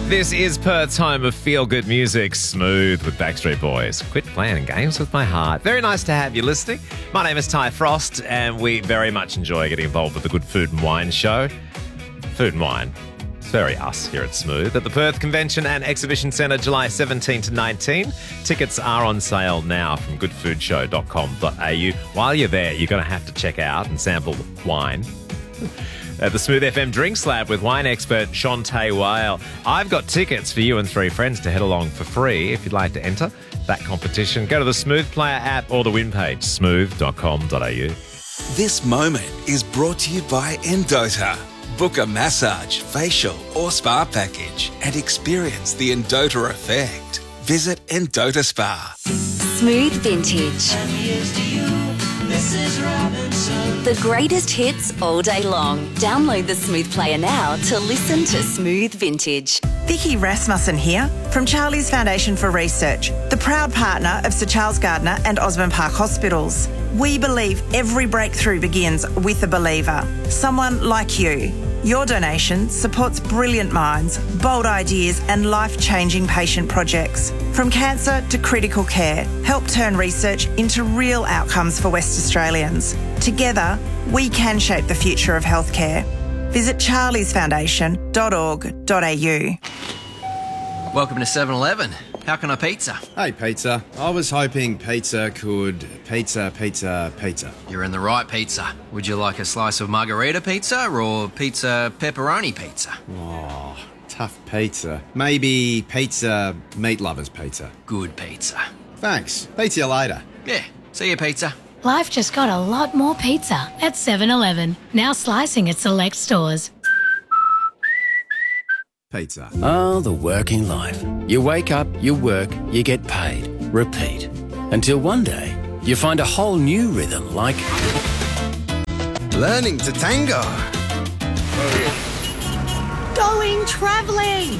This is Perth's home of feel-good music, Smooth with Backstreet Boys. Quit playing games with my heart. Very nice to have you listening. My name is Ty Frost, and we very much enjoy getting involved with the Good Food and Wine show. Food and wine. It's very us here at Smooth. At the Perth Convention and Exhibition Centre, July 17 to 19. Tickets are on sale now from goodfoodshow.com.au. While you're there, you're going to have to check out and sample wine. At the Smooth FM Drinks Lab with wine expert Shantae Whale. I've got tickets for you and 3 friends to head along for free. If you'd like to enter that competition, go to the Smooth Player app or the win page, smooth.com.au. This moment is brought to you by Endota. Book a massage, facial or spa package and experience the Endota effect. Visit Endota Spa. Smooth Vintage. The greatest hits all day long. Download the Smooth Player now to listen to Smooth Vintage. Vicky Rasmussen here from Charlie's Foundation for Research, the proud partner of Sir Charles Gardner and Osborne Park Hospitals. We believe every breakthrough begins with a believer, someone like you. Your donation supports brilliant minds, bold ideas and life-changing patient projects. From cancer to critical care, help turn research into real outcomes for West Australians. Together, we can shape the future of healthcare. Visit charliesfoundation.org.au. Welcome to 7-Eleven. How can I pizza? Hey, pizza. I was hoping pizza could pizza. You're in the right pizza. Would you like a slice of margarita pizza or pizza pepperoni pizza? Oh, tough pizza. Maybe pizza meat lovers pizza. Good pizza. Thanks. Pizza you later. Yeah, see you, pizza. Life just got a lot more pizza at 7-Eleven. Now slicing at select stores. Pizza. Oh, the working life. You wake up, you work, you get paid. Repeat. Until one day, you find a whole new rhythm like... Learning to tango. Going travelling.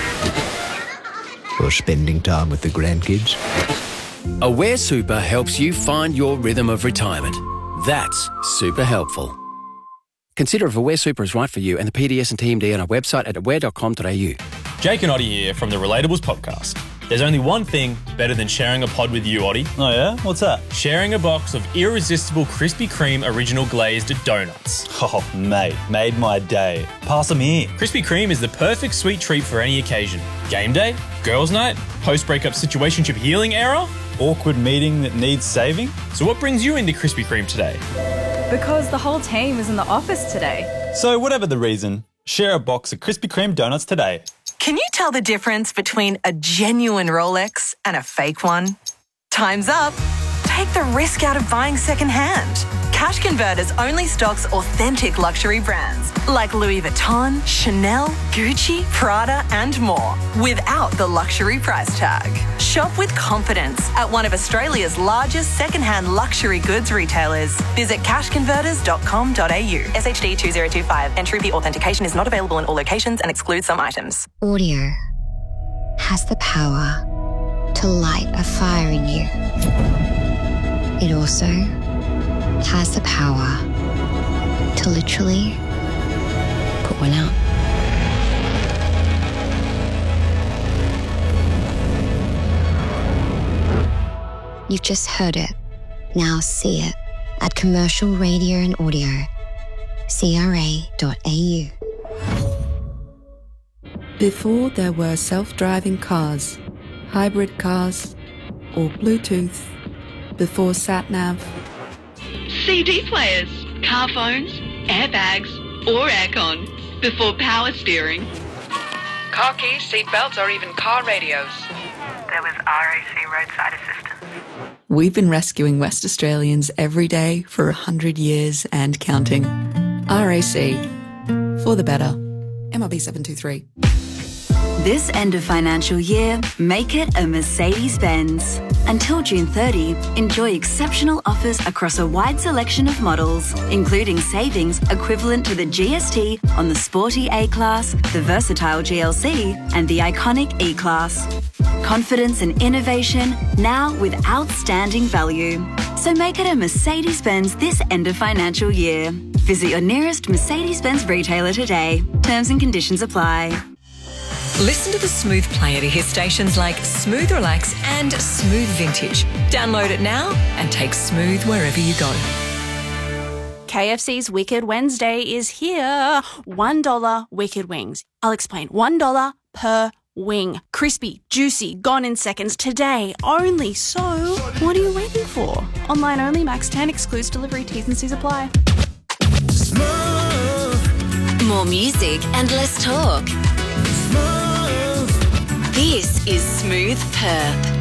Or spending time with the grandkids. Aware Super helps you find your rhythm of retirement. That's super helpful. Consider if Aware Super is right for you and the PDS and TMD on our website at aware.com.au. Jake and Oddie here from the Relatables podcast. There's only one thing better than sharing a pod with you, Oddie. Oh yeah? What's that? Sharing a box of irresistible Krispy Kreme original glazed donuts. Oh, mate, made my day. Pass them here. Krispy Kreme is the perfect sweet treat for any occasion. Game day, girls' night, post-breakup situationship healing era, awkward meeting that needs saving. So what brings you into Krispy Kreme today? Because the whole team is in the office today. So whatever the reason, share a box of Krispy Kreme donuts today. Can you tell the difference between a genuine Rolex and a fake one? Time's up. Take the risk out of buying secondhand. Cash Converters only stocks authentic luxury brands like Louis Vuitton, Chanel, Gucci, Prada and more without the luxury price tag. Shop with confidence at one of Australia's largest secondhand luxury goods retailers. Visit cashconverters.com.au. SHD 2025. Entry fee authentication is not available in all locations and excludes some items. Audio has the power to light a fire in you. It also has the power to literally put one out. You've just heard it. Now see it at Commercial Radio and Audio, CRA.au. Before there were self-driving cars, hybrid cars, or Bluetooth, before sat-nav, CD players, car phones, airbags, or aircon, before power steering. Car keys, seat belts, or even car radios. There was RAC roadside assistance. we've been rescuing West Australians every day for 100 years and counting. RAC. For the better. MRB 723. This end of financial year, make it a Mercedes-Benz. Until June 30, enjoy exceptional offers across a wide selection of models, including savings equivalent to the GST on the sporty A-Class, the versatile GLC, and the iconic E-Class. Confidence and innovation, now with outstanding value. So make it a Mercedes-Benz this end of financial year. Visit your nearest Mercedes-Benz retailer today. Terms and conditions apply. Listen to the Smooth Player to hear stations like Smooth Relax and Smooth Vintage. Download it now and take Smooth wherever you go. KFC's Wicked Wednesday is here. $1 Wicked Wings. I'll explain. $1 per wing. Crispy, juicy, gone in seconds today only. So, what are you waiting for? Online only, max 10, excludes delivery, T's and C's apply. More music and less talk. This is Smooth Perth.